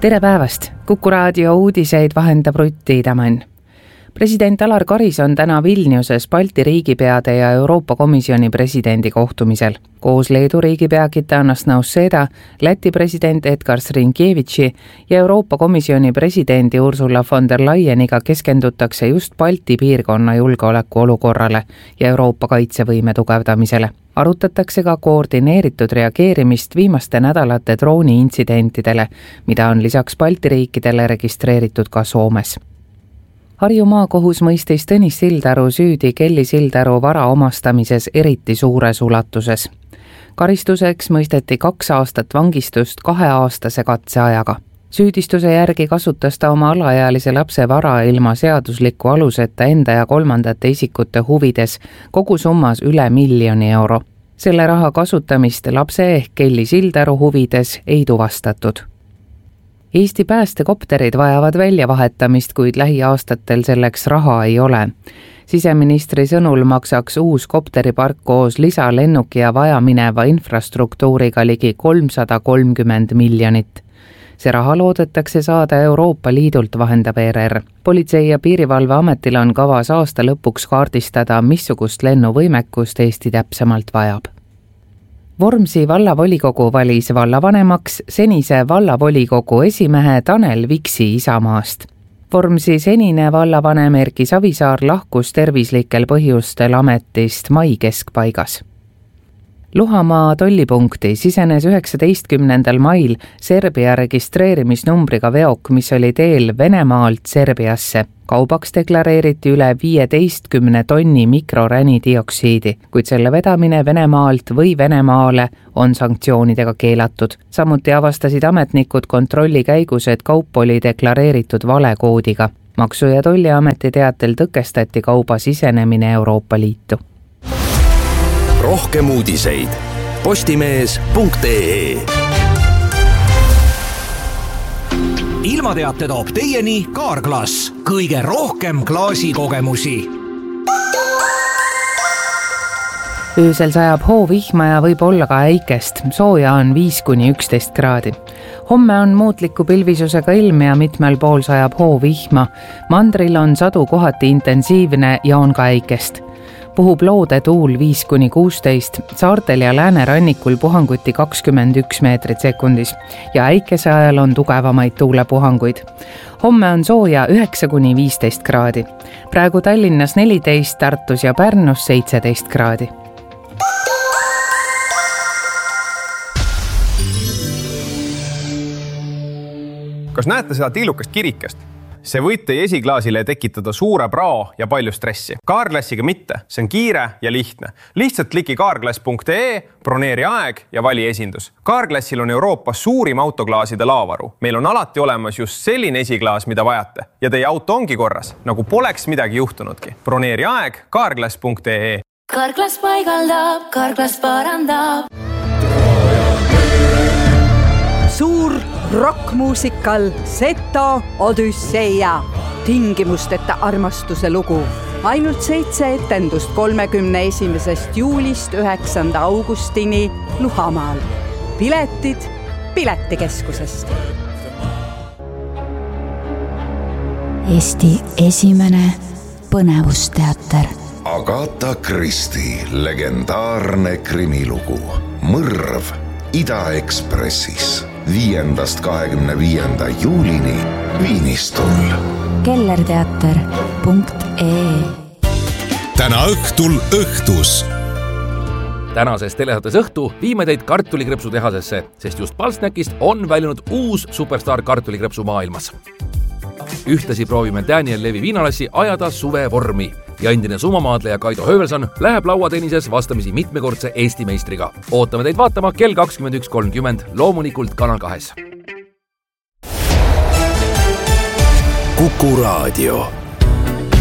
Tere päevast! Kuku raadio uudiseid vahendab Rutt Tiidemann. President Alar Karis on täna Vilniuses Balti riigipeade ja Euroopa Komisjoni presidendi kohtumisel. Koos Leedu riigipea Gitanas Nausėda, Läti president Edgars Rinkēviči ja Euroopa Komisjoni presidendi Ursula von der Leyeniga keskendutakse just Balti piirkonna julgeoleku olukorrale ja Euroopa kaitsevõime tugevdamisele. Arutatakse ka koordineeritud reageerimist viimaste nädalate drooni-intsidentidele, mida on lisaks Balti riikidele registreeritud ka Soomes. Harju maakohus mõistis Tõnis Sildaru süüdi Kelly Sildaru vara omastamises eriti suures ulatuses. Karistuseks mõisteti 2 aastat vangistust 2-aastase katseajaga. Süüdistuse järgi kasutas ta oma alaealise lapse vara ilma seadusliku aluseta enda ja kolmandate isikute huvides kogu summas üle 1 miljoni euro. Selle raha kasutamist lapse ehk Kelly Sildaru huvides ei tuvastatud. Eesti päästekopterid vajavad väljavahetamist, kuid lähiaastatel selleks raha ei ole. Siseministri sõnul maksaks uus kopteripark koos lisalennuki ja vajamineva infrastruktuuriga ligi 330 miljonit. See raha loodetakse saada Euroopa Liidult, vahendab ERR. Politsei- ja piirivalveametil on kavas aasta lõpuks kaardistada, missugust lennuvõimekust Eesti täpsemalt vajab. Vormsi vallavolikogu valis vallavanemaks senise vallavolikogu esimehe Tanel Viksi Isamaast. Vormsi senine vallavanem Erki Savisaar lahkus tervislikel põhjustel ametist mai keskpaigas. Luhamaa tollipunkti sisenes 19. mail Serbia registreerimisnumbriga veok, mis oli teel Venemaalt Serbiasse. Kaubaks deklareeriti üle 15 tonni mikroränidioksiidi, kuid selle vedamine Venemaalt või Venemaale on sanktsioonidega keelatud. Samuti avastasid ametnikud kontrolli käigus, et kaup oli deklareeritud valekoodiga. Maksu- ja Tolliameti teatel tõkestati kauba sisenemine Euroopa Liitu. Rohkem uudiseid postimees.ee. Ilmateate toob teieni Carglass. Kõige rohkem klaasikogemusi. Öösel sajab hoovihma ja võib olla ka äikest. Sooja on 5–11 kraadi. Homme on muutliku pilvisusega ilm ja mitmel pool sajab hoovihma. Mandril on sadu kohati intensiivne ja on ka äikest. Puhub loode tuul 5–16, saartel ja läänerannikul puhanguti 21 meetrit sekundis ja äikese ajal on tugevamaid tuulepuhanguid. Homme on sooja 9–15 kraadi. Praegu Tallinnas 14, Tartus ja Pärnus 17 kraadi. Kas näete seda tillukest kirikest? See võib teie esiklaasile tekitada suure prao ja palju stressi. Carglassiga mitte, see on kiire ja lihtne. Lihtsalt kliki carglass.ee, broneeri aeg ja vali esindus. Carglassil on Euroopas suurim autoklaaside laavaru. Meil on alati olemas just selline esiklaas, mida vajate. Ja teie auto ongi korras, nagu poleks midagi juhtunudki. Broneeri aeg carglass.ee. Carglass paigaldab, Carglass parandab. Suur rockmuusikal Seto Odüsseia. Tingimusteta armastuse lugu. Ainult 7 etendust 31. juulist 9. augustini Luhamaal. Piletid Piletikeskusest. Eesti esimene põnevusteater. Agatha Christie legendaarne krimilugu Mõrv Ida-Ekspressis 5.–25. juulini Viinistul. kellerteater.ee. Täna õhtul õhtus. Tänases telesaates õhtu viime teid kartulikrepsutehasesse, sest just Palsnäkist on väljunud uus superstar kartulikrepsu maailmas. Ühtlasi proovime Daniel Levi viinalassi ajada suvevormi ja endine sumamaadleja Kaido Hövelson läheb lauatenises vastamisi mitmekordse Eesti meistriga. Ootame teid vaatama kell 21.30, loomulikult Kanal 2. Kuku raadio.